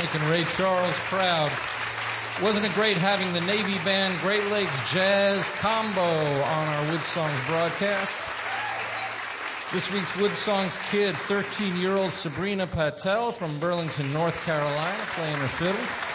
Making Ray Charles proud. Wasn't it great having the Navy Band Great Lakes Jazz combo on our Wood Songs broadcast? This week's Wood Songs kid, 13-year-old Sabrina Patel from Burlington, North Carolina, playing her fiddle.